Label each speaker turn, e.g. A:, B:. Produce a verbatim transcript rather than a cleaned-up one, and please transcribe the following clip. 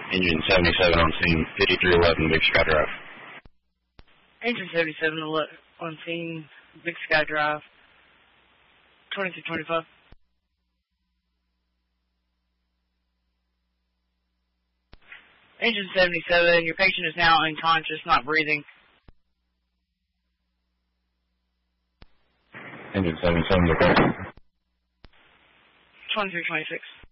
A: Engine seventy-seven on scene, fifty-three eleven Big Sky Drive.
B: Engine seventy-seven on scene, Big Sky Drive, twenty-two twenty-five. Engine seventy-seven, your patient is now unconscious, not breathing.
A: Engine seventy-seven, the patient.
B: twenty-three twenty-six.